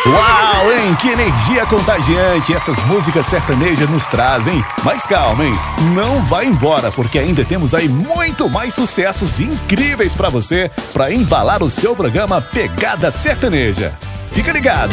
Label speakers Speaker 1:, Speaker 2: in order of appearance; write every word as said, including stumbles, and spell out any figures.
Speaker 1: Uau, hein? Que energia contagiante essas músicas sertanejas nos trazem. Mas calma, hein? Não vai embora, porque ainda temos aí muito mais sucessos incríveis pra você, pra embalar o seu programa Pegada Sertaneja. Fica ligado!